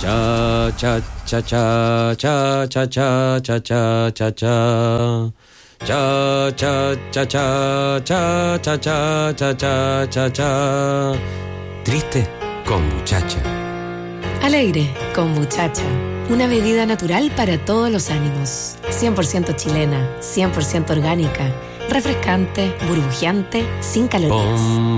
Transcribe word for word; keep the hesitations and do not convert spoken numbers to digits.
Cha, cha, cha, cha, cha, cha, cha, cha, cha, cha, cha. Cha, cha, cha, cha, cha, cha, cha, cha, cha, cha, cha. Triste con muchacha. Alegre con muchacha. Una bebida natural para todos los ánimos. cien por ciento chilena, cien por ciento orgánica, refrescante, burbujeante, sin calorías.